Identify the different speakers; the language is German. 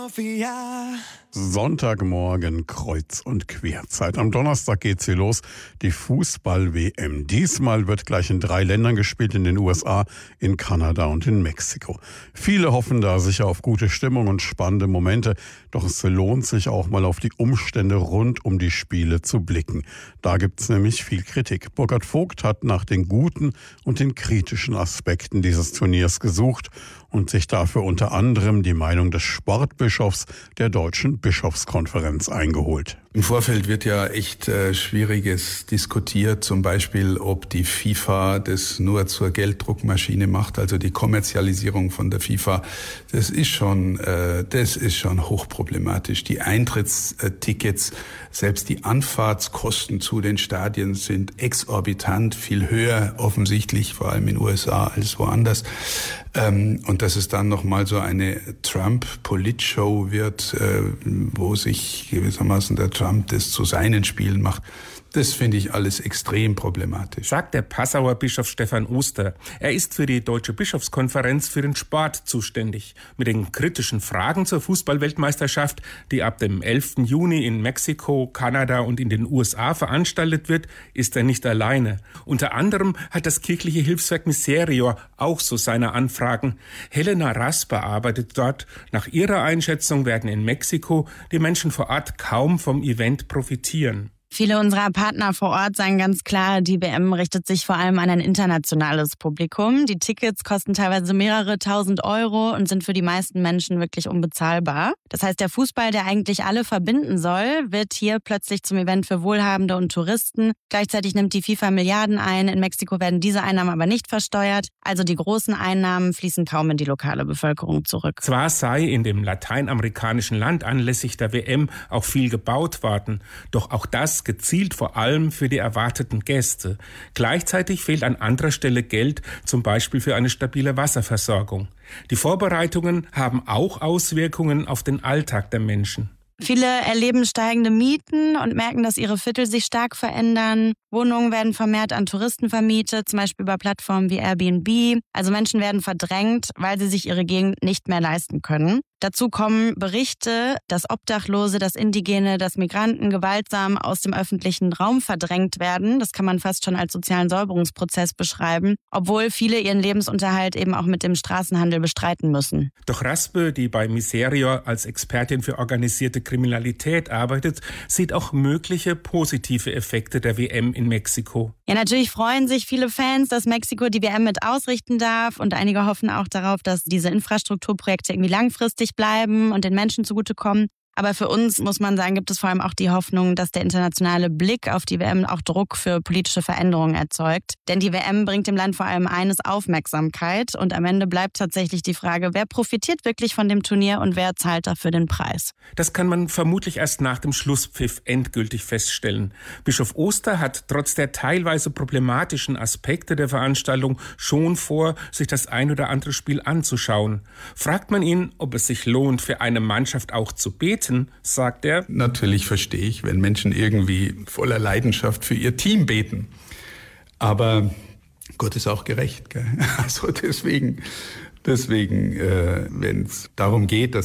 Speaker 1: Sonntagmorgen Kreuz- und Querzeit. Am Donnerstag geht's hier los, die Fußball-WM. Diesmal wird gleich in 3 Ländern gespielt, in den USA, in Kanada und in Mexiko. Viele hoffen da sicher auf gute Stimmung und spannende Momente, doch es lohnt sich auch mal auf die Umstände rund um die Spiele zu blicken. Da gibt's nämlich viel Kritik. Burkhard Vogt hat nach den guten und den kritischen Aspekten dieses Turniers gesucht und sich dafür unter anderem die Meinung des Sportbischofs der Deutschen Bischofskonferenz eingeholt.
Speaker 2: Im Vorfeld wird ja echt Schwieriges diskutiert, zum Beispiel, ob die FIFA das nur zur Gelddruckmaschine macht, also die Kommerzialisierung von der FIFA. Das ist schon hochproblematisch. Die Eintrittstickets, selbst die Anfahrtskosten zu den Stadien sind exorbitant, viel höher offensichtlich, vor allem in den USA als woanders. Und dass es dann nochmal so eine Trump-Politshow wird, wo sich gewissermaßen der Trump das zu seinen Spielen macht, das finde ich alles extrem problematisch.
Speaker 3: Sagt der Passauer Bischof Stefan Oster. Er ist für die Deutsche Bischofskonferenz für den Sport zuständig. Mit den kritischen Fragen zur Fußballweltmeisterschaft, die ab dem 11. Juni in Mexiko, Kanada und in den USA veranstaltet wird, ist er nicht alleine. Unter anderem hat das kirchliche Hilfswerk Miserior auch so seine Anfragen. Helena Rasper arbeitet dort. Nach ihrer Einschätzung werden in Mexiko die Menschen vor Ort kaum vom Event profitieren.
Speaker 4: Viele unserer Partner vor Ort sagen ganz klar, die WM richtet sich vor allem an ein internationales Publikum. Die Tickets kosten teilweise mehrere tausend Euro und sind für die meisten Menschen wirklich unbezahlbar. Das heißt, der Fußball, der eigentlich alle verbinden soll, wird hier plötzlich zum Event für Wohlhabende und Touristen. Gleichzeitig nimmt die FIFA Milliarden ein. In Mexiko werden diese Einnahmen aber nicht versteuert. Also die großen Einnahmen fließen kaum in die lokale Bevölkerung zurück.
Speaker 3: Zwar sei in dem lateinamerikanischen Land anlässlich der WM auch viel gebaut worden, doch auch das gezielt vor allem für die erwarteten Gäste. Gleichzeitig fehlt an anderer Stelle Geld, zum Beispiel für eine stabile Wasserversorgung. Die Vorbereitungen haben auch Auswirkungen auf den Alltag der Menschen.
Speaker 4: Viele erleben steigende Mieten und merken, dass ihre Viertel sich stark verändern. Wohnungen werden vermehrt an Touristen vermietet, zum Beispiel über Plattformen wie Airbnb. Also Menschen werden verdrängt, weil sie sich ihre Gegend nicht mehr leisten können. Dazu kommen Berichte, dass Obdachlose, dass Indigene, dass Migranten gewaltsam aus dem öffentlichen Raum verdrängt werden. Das kann man fast schon als sozialen Säuberungsprozess beschreiben, obwohl viele ihren Lebensunterhalt eben auch mit dem Straßenhandel bestreiten müssen.
Speaker 3: Doch Raspe, die bei Miserior als Expertin für organisierte Kriminalität arbeitet, sieht auch mögliche positive Effekte der WM in Mexiko.
Speaker 4: Ja, natürlich freuen sich viele Fans, dass Mexiko die WM mit ausrichten darf und einige hoffen auch darauf, dass diese Infrastrukturprojekte irgendwie langfristig bleiben und den Menschen zugutekommen. Aber für uns, muss man sagen, gibt es vor allem auch die Hoffnung, dass der internationale Blick auf die WM auch Druck für politische Veränderungen erzeugt. Denn die WM bringt dem Land vor allem eines: Aufmerksamkeit. Und am Ende bleibt tatsächlich die Frage, wer profitiert wirklich von dem Turnier und wer zahlt dafür den Preis?
Speaker 3: Das kann man vermutlich erst nach dem Schlusspfiff endgültig feststellen. Bischof Oster hat trotz der teilweise problematischen Aspekte der Veranstaltung schon vor, sich das ein oder andere Spiel anzuschauen. Fragt man ihn, ob es sich lohnt, für eine Mannschaft auch zu beten, sagt er:
Speaker 2: Natürlich verstehe ich, wenn Menschen irgendwie voller Leidenschaft für ihr Team beten. Aber Gott ist auch gerecht, gell? Also deswegen, wenn es darum geht, dass